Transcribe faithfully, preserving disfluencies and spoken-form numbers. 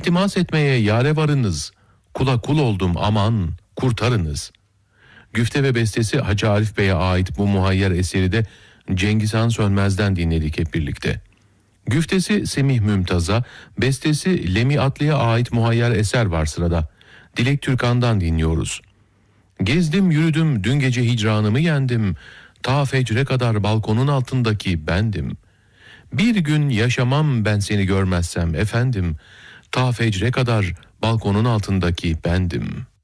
İltimas etmeye yâre varınız. Kula kul oldum aman kurtarınız. Güfte ve bestesi Hacı Arif Bey'e ait bu muhayyer eseri de Cengiz Han Sönmez'den dinledik hep birlikte. Güftesi Semih Mümtaz'a, bestesi Lemi Atlı'ya ait muhayyer eser var sırada. Dilek Türkan'dan dinliyoruz. Gezdim yürüdüm dün gece hicranımı yendim. Ta fecre kadar balkonun altındaki bendim. Bir gün yaşamam ben seni görmezsem efendim. Ta fecre kadar balkonun altındaki bendim.''